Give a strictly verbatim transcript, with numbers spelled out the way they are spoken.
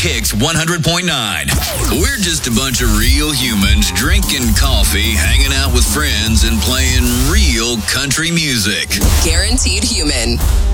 Kicks one hundred point nine. We're just a bunch of real humans drinking coffee, hanging out with friends, and playing real country music. Guaranteed Human.